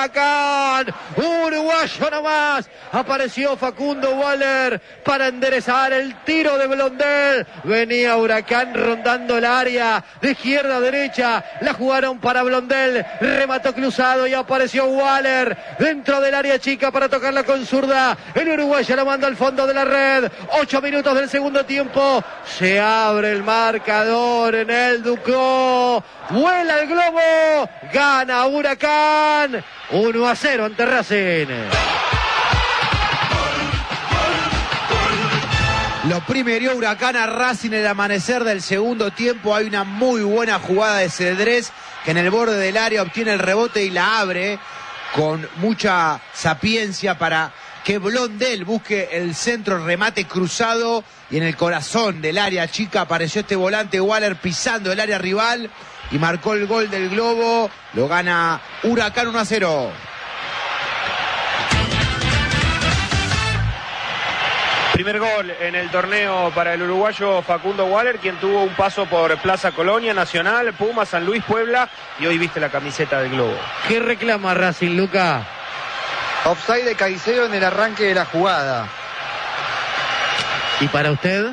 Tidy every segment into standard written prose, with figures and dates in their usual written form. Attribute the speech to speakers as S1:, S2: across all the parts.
S1: Huracán. Uruguayo nomás. Apareció Facundo Waller para enderezar el tiro de Blondel. Venía Huracán rondando el área de izquierda a derecha. La jugaron para Blondel. Remató cruzado y apareció Waller dentro del área chica para tocarla con zurda. El uruguayo la manda al fondo de la red. 8 minutos del segundo tiempo. Se abre el marcador en el Ducó. Vuela el globo. Gana Huracán. 1-0 ante Racing.
S2: Lo primerió Huracán a Racing en el amanecer del segundo tiempo. Hay una muy buena jugada de Cedrés que en el borde del área obtiene el rebote y la abre con mucha sapiencia para que Blondel busque el centro, remate cruzado, y en el corazón del área chica apareció este volante Waller pisando el área rival y marcó el gol del globo. Lo gana Huracán 1-0.
S3: Primer gol en el torneo para el uruguayo Facundo Waller, quien tuvo un paso por Plaza Colonia, Nacional, Puma, San Luis, Puebla, y hoy viste la camiseta del globo.
S1: ¿Qué reclama Racing, Luca?
S4: Offside de Caicedo en el arranque de la jugada.
S1: ¿Y para usted?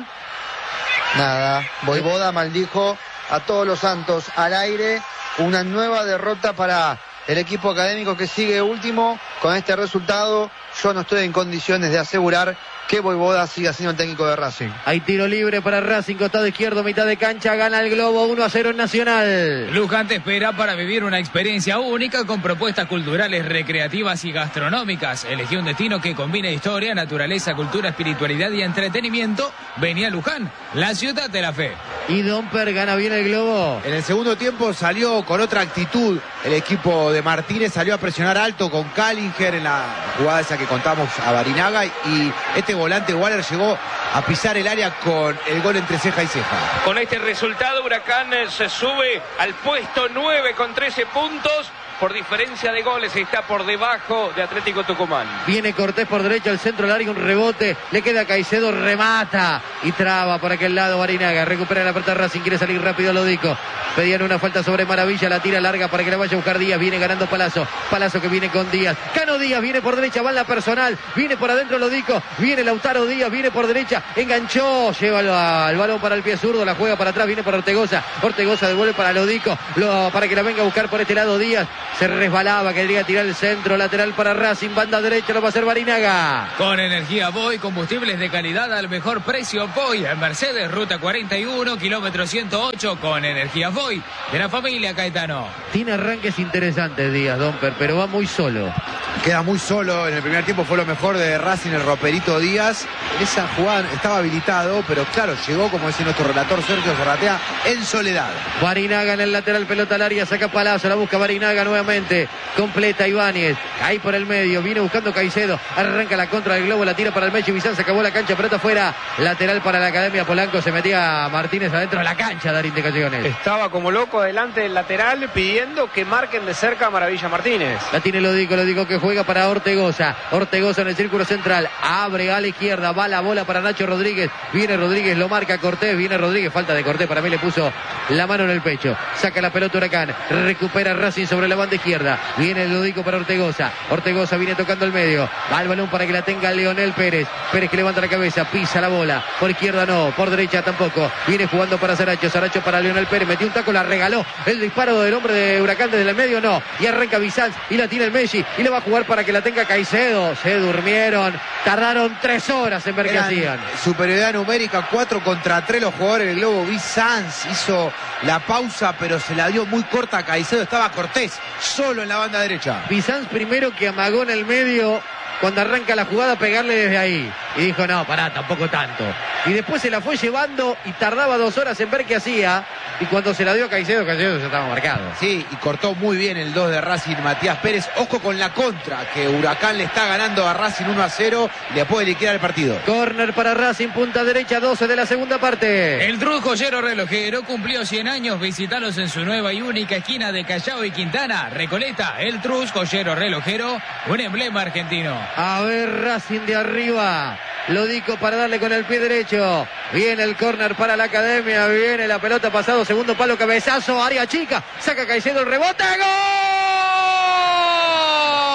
S4: Nada. Voivoda maldijo a todos los santos al aire. Una nueva derrota para el equipo académico que sigue último. Con este resultado yo no estoy en condiciones de asegurar que Voivoda siga siendo el técnico de Racing.
S1: Hay tiro libre para Racing, costado izquierdo, mitad de cancha, gana el globo 1-0 en Nacional.
S5: Luján te espera para vivir una experiencia única con propuestas culturales, recreativas y gastronómicas. Elegí un destino que combine historia, naturaleza, cultura, espiritualidad y entretenimiento. Vení a Luján, la ciudad de la fe.
S1: Y Domper gana bien el globo.
S2: En el segundo tiempo salió con otra actitud el equipo de Martínez, salió a presionar alto con Callinger en la jugada esa que contamos a Barinaga, y este volante Waller llegó a pisar el área con el gol entre ceja y ceja.
S3: Con este resultado Huracán se sube al puesto 9 con 13 puntos. Por diferencia de goles está por debajo de Atlético Tucumán.
S1: Viene Cortés por derecha, al centro largo, un rebote, le queda Caicedo, remata y traba por aquel lado Barinaga, recupera la pelota Racing, quiere salir rápido Lodico, pedían una falta sobre Maravilla, la tira larga para que la vaya a buscar Díaz, viene ganando Palazzo que viene con Díaz, Cano Díaz viene por derecha, va en la personal, viene por adentro Lodico, viene Lautaro Díaz, viene por derecha, enganchó, lleva el balón para el pie zurdo, la juega para atrás, viene para Ortegoza devuelve para Lodico, para que la venga a buscar por este lado Díaz. Se resbalaba, quería tirar el centro, lateral para Racing, banda derecha, lo va a hacer Barinaga.
S5: Con energía Boy, combustibles de calidad al mejor precio. Boy, en Mercedes, ruta 41, kilómetro 108, con energía Boy, de la familia Caetano.
S1: Tiene arranques interesantes Díaz, Domper, pero va muy solo.
S2: Queda muy solo, en el primer tiempo fue lo mejor de Racing, el Roperito Díaz. Esa jugada estaba habilitado, pero claro, llegó, como dice nuestro relator Sergio Zorratea, en soledad.
S1: Barinaga en el lateral, pelota al área, saca Palazzo, la busca Barinaga nuevamente, completa Ibáñez, ahí por el medio, viene buscando Caicedo, arranca la contra del globo, la tira para el Mechi, Bizán, se acabó la cancha, pelota afuera, lateral para la Academia Polanco, se metía Martínez adentro de la cancha a dar indicaciones.
S3: Estaba como loco adelante del lateral pidiendo que marquen de cerca a Maravilla Martínez.
S1: La tiene Lodico que juega para Ortegoza en el círculo central, abre a la izquierda, va la bola para Nacho Rodríguez, viene Rodríguez, lo marca Cortés, viene Rodríguez, falta de Cortés, para mí le puso la mano en el pecho, saca la pelota Huracán, recupera Racing sobre la banda izquierda, viene Lodico para Ortegoza viene tocando el medio, va el balón para que la tenga Leonel Pérez que levanta la cabeza, pisa la bola, por izquierda no, por derecha tampoco, viene jugando para Saracho para Leonel Pérez, metió un taco, la regaló, el disparo del hombre de Huracán desde el medio no, y arranca Bizanz y la tiene el Messi y le va a jugar para que la tenga Caicedo, se durmieron, tardaron 3 horas en ver qué hacían.
S2: Superioridad numérica, 4 contra 3 los jugadores del globo. Bizanz hizo la pausa, pero se la dio muy corta a Caicedo, estaba Cortés solo en la banda derecha.
S1: Bizanz primero que amagó en el medio cuando arranca la jugada, pegarle desde ahí, y dijo no, pará, tampoco tanto, y después se la fue llevando y tardaba 2 horas en ver qué hacía, y cuando se la dio a Caicedo ya estaba marcado.
S2: Sí, y cortó muy bien el 2 de Racing, Matías Pérez. Ojo con la contra, que Huracán le está ganando a Racing 1-0, le puede liquidar el partido.
S1: Córner para Racing, punta derecha, 12 de la segunda parte.
S5: El Truz Joyero Relojero cumplió 100 años, visitalos en su nueva y única esquina de Callao y Quintana, Recoleta. El Truz Joyero Relojero, un emblema argentino.
S1: A ver, Racing de arriba, Lodico para darle con el pie derecho, viene el córner para la Academia, viene la pelota pasado, segundo palo, cabezazo, área chica, saca Caicedo el rebote, ¡gol!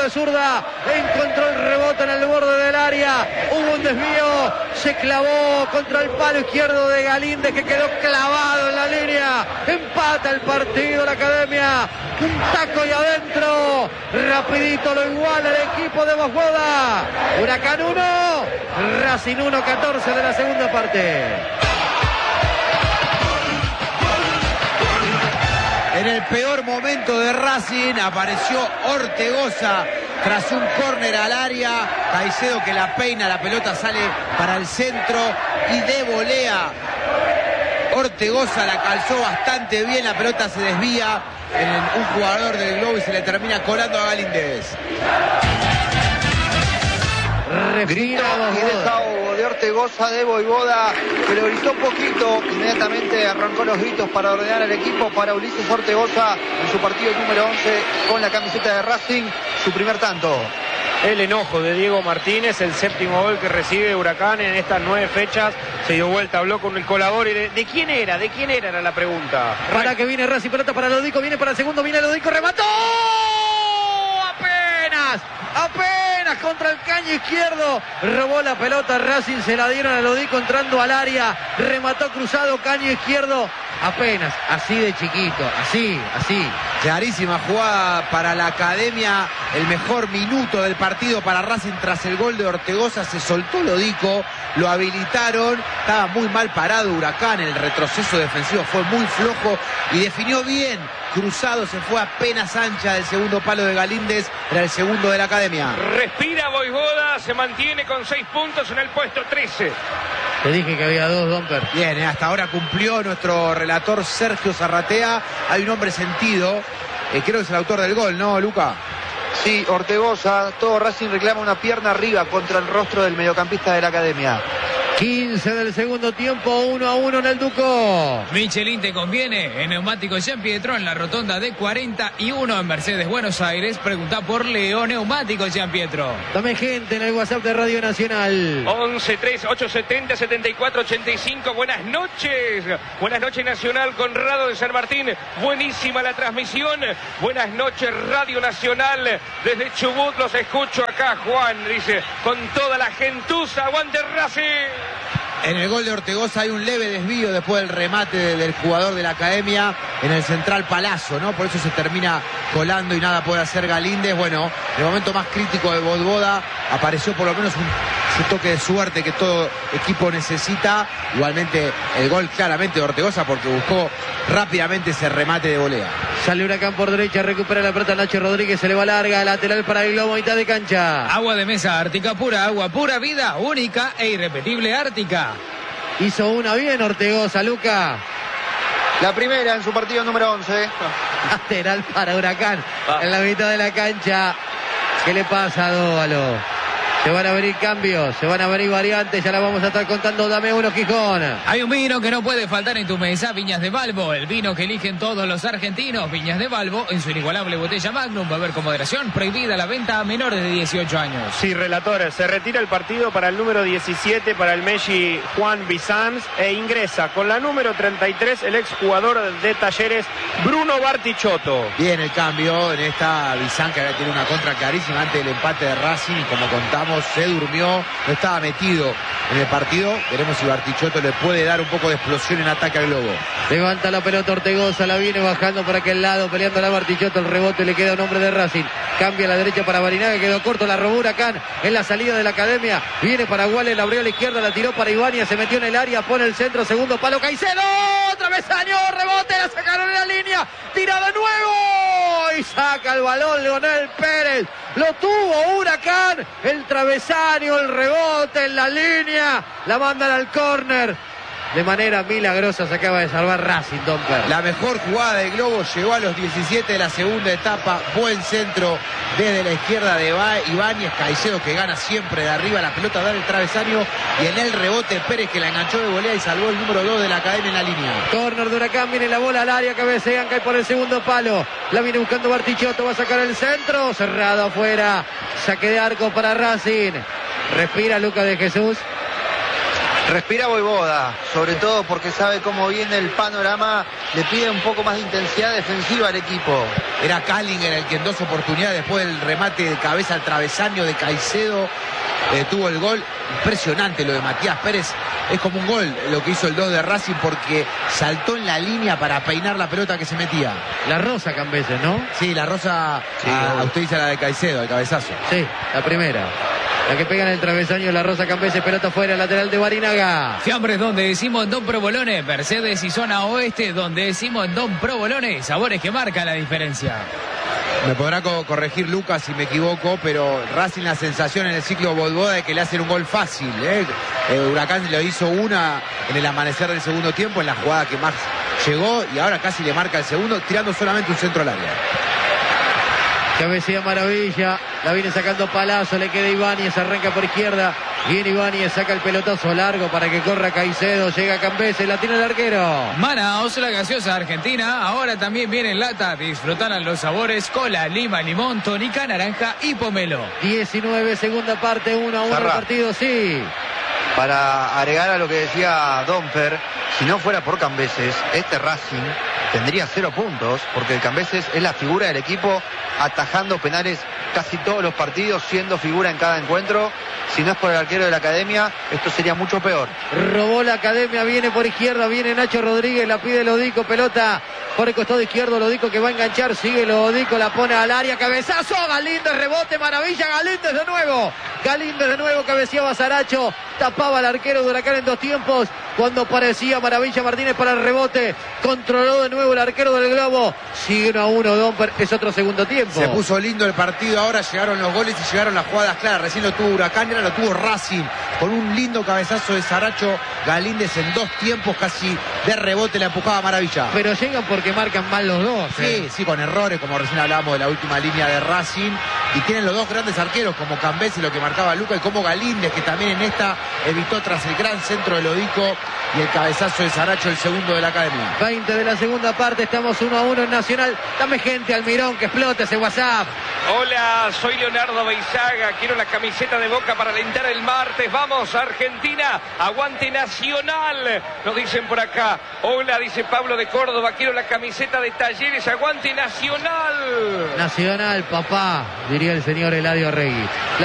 S1: de zurda, encontró el rebote en el borde del área, hubo un desvío, se clavó contra el palo izquierdo de Galíndez, que quedó clavado en la línea. Empata el partido la Academia, un taco y adentro, rapidito lo iguala el equipo de Bosboda. Huracán 1, Racing 1, 14 de la segunda parte.
S2: En el peor momento de Racing apareció Ortegoza tras un córner al área. Caicedo que la peina, la pelota sale para el centro y de volea. Ortegoza la calzó bastante bien, la pelota se desvía en un jugador del Globo y se le termina colando a Galíndez.
S4: Grito y desahogo de Ortegoza de Voivoda, que lo gritó un poquito, inmediatamente arrancó los gritos para ordenar al equipo para Ulises Ortegoza en su partido número 11 con la camiseta de Racing, su primer tanto.
S3: El enojo de Diego Martínez, el séptimo gol que recibe Huracán en estas 9 fechas. Se dio vuelta, habló con el colador y ¿de quién era? ¿De quién era la pregunta?
S1: Para que viene Racing, pelota para Lodico, viene para el segundo, viene Lodico, remató. Apenas contra el caño izquierdo, robó la pelota Racing, se la dieron a Lodico entrando al área, remató cruzado, caño izquierdo, apenas, así de chiquito, así.
S2: Clarísima jugada para la Academia, el mejor minuto del partido para Racing tras el gol de Ortegoza, se soltó Lodico, lo habilitaron, estaba muy mal parado Huracán, el retroceso defensivo fue muy flojo y definió bien, cruzado, se fue apenas ancha del segundo palo de Galíndez, era el segundo de la Academia.
S6: Respira Voivoda, se mantiene con 6 puntos en el puesto 13.
S1: Te dije que había 2, Domper.
S2: Bien, hasta ahora cumplió nuestro relator Sergio Zarratea, hay un hombre sentido, creo que es el autor del gol, ¿no, Luca?
S4: Sí, Ortegoza, todo Racing reclama una pierna arriba contra el rostro del mediocampista de la Academia.
S1: 15 del segundo tiempo, 1-1 en el Duco.
S5: Michelin te conviene. En Neumáticos Jean Pietro, en la rotonda de 41 en Mercedes, Buenos Aires. Pregunta por Leo Neumáticos Jean Pietro.
S1: También gente en el WhatsApp de Radio Nacional.
S6: 11-3-870-7485. Buenas noches. Buenas noches, Nacional. Conrado de San Martín. Buenísima la transmisión. Buenas noches, Radio Nacional. Desde Chubut los escucho acá, Juan. Dice, con toda la gentuza. Aguante Racing.
S2: En el gol de Ortegoza hay un leve desvío después del remate del jugador de la Academia en el central Palazzo, ¿no? Por eso se termina colando y nada puede hacer Galíndez. Bueno, en el momento más crítico de Voivoda apareció por lo menos un toque de suerte que todo equipo necesita. Igualmente el gol claramente de Ortegoza porque buscó rápidamente ese remate de volea.
S1: Sale Huracán por derecha, recupera la pelota Nacho Rodríguez, se le va larga, lateral para el Globo, mitad de cancha.
S5: Agua de mesa Ártica pura, agua pura vida, única e irrepetible Ártica.
S1: Hizo una bien Ortegoza, Luca.
S4: La primera en su partido número 11.
S1: Lateral para Huracán, en la mitad de la cancha. ¿Qué le pasa a Dóvalo? Se van a venir cambios, se van a venir variantes, ya la vamos a estar contando. Dame uno, Gijón.
S5: Hay un vino que no puede faltar en tu mesa, Viñas de Valvo, el vino que eligen todos los argentinos. Viñas de Valvo, en su inigualable botella Magnum, beber con moderación, prohibida la venta a menores de 18 años.
S3: Sí, relator, se retira el partido para el número 17, para el Messi Juan Bizanz, e ingresa con la número 33 el exjugador de Talleres Bruno Bartichotto.
S2: Bien el cambio en esta Bizanz, que ahora tiene una contra clarísima antes del empate de Racing, y como contamos se durmió, no estaba metido en el partido. Veremos si Bartichotto le puede dar un poco de explosión en ataque al Globo.
S1: Levanta la pelota Ortegoza, la viene bajando por aquel lado, peleando la Bartichotto, el rebote le queda a un hombre de Racing. Cambia a la derecha para Barinaga, quedó corto, la robó Huracán en la salida de la Academia. Viene para Waller, la abrió a la izquierda, la tiró para Ibáñez, se metió en el área, pone el centro, segundo palo, Caicedo, travesaño, rebote, la sacaron en la línea, tira de nuevo y saca el balón Leonel Pérez. Lo tuvo Huracán, el travesaño, el rebote en la línea, la mandan al córner. De manera milagrosa se acaba de salvar Racing, Domper.
S2: La mejor jugada del Globo llegó a los 17 de la segunda etapa. Buen centro desde la izquierda de Ibáñez. Caicedo que gana siempre de arriba. La pelota da el travesaño y en el rebote Pérez que la enganchó de volea y salvó el número 2 de la Academia en la línea.
S1: Córner de Huracán, viene la bola al área, cabecean, cae por el segundo palo. La viene buscando Bartichotto, va a sacar el centro. Cerrado afuera. Saque de arco para Racing. Respira Lucas de Jesús.
S4: Respira Voivoda, sobre todo porque sabe cómo viene el panorama, le pide un poco más de intensidad defensiva al equipo.
S2: Era Kallinger el que en 2 oportunidades después del remate de cabeza al travesaño de Caicedo tuvo el gol. Impresionante lo de Matías Pérez. Es como un gol lo que hizo el 2 de Racing porque saltó en la línea para peinar la pelota que se metía.
S1: La rosa Cambeses, ¿no?
S2: Sí, la rosa,
S4: Sí,
S2: usted dice la de Caicedo, el cabezazo.
S1: Sí, la primera. La que pega en el travesaño, la rosa Cambeses, pelota fuera, lateral de Barinaga.
S5: Fiambres donde decimos Don Provolone, Mercedes y zona oeste donde decimos Don Provolone, sabores que marcan la diferencia.
S2: Me podrá corregir Lucas si me equivoco, pero Racing la sensación en el ciclo Voivoda de que le hacen un gol fácil. Huracán lo hizo una en el amanecer del segundo tiempo, en la jugada que más llegó, y ahora casi le marca el segundo, tirando solamente un centro al área.
S1: Cabecea Maravilla, la viene sacando Palazzo, le queda Ibáñez, arranca por izquierda, viene Ibáñez, saca el pelotazo largo para que corra Caicedo, llega Cambeses, la tiene el arquero.
S5: Manaos, la gaseosa argentina, ahora también viene en lata, disfrutarán los sabores, cola, lima, limón, tónica, naranja y pomelo.
S1: 19, segunda parte, 1-1 el
S4: Zarra.
S1: partido, sí.
S4: Para agregar a lo que decía Domper, si no fuera por Cambeses, este Racing tendría 0 puntos, porque el Cambeses es la figura del equipo, atajando penales casi todos los partidos, siendo figura en cada encuentro. Si no es por el arquero de la academia, esto sería mucho peor.
S1: Robó la academia, viene por izquierda, viene Nacho Rodríguez, la pide Lodico, pelota por el costado izquierdo, Lodico que va a enganchar, sigue Lodico, la pone al área, cabezazo, Galíndez, rebote, maravilla, Galíndez de nuevo, cabeceaba Saracho, tapaba al arquero de Huracán en 2 tiempos, cuando parecía Maravilla Martínez para el rebote, controló de nuevo el arquero del Globo, sigue 1-1 Domper, es otro segundo tiempo.
S2: Se puso lindo el partido, ahora llegaron los goles y llegaron las jugadas claras. Recién lo tuvo Huracán, ahora lo tuvo Racing, con un lindo cabezazo de Saracho. Galíndez en 2 tiempos casi de rebote la empujaba Maravilla.
S1: Pero llegan porque marcan mal los dos.
S2: Sí, con errores, como recién hablábamos de la última línea de Racing. Y tienen los 2 grandes arqueros, como Cambeses, lo que marcaba Luca, y como Galíndez, que también en esta evitó tras el gran centro de Lodico y el cabezazo de Saracho, el segundo de la academia.
S1: 20 de la segunda parte, estamos 1-1 en Nacional. Dame gente, Almirón, que explote ese WhatsApp.
S6: Hola, soy Leonardo Beizaga, quiero la camiseta de Boca para alentar el martes. Vamos, Argentina, aguante Nacional, nos dicen por acá. Hola, dice Pablo de Córdoba, quiero la camiseta de Talleres, aguante Nacional.
S1: Nacional, papá, diría el señor Eladio Regui.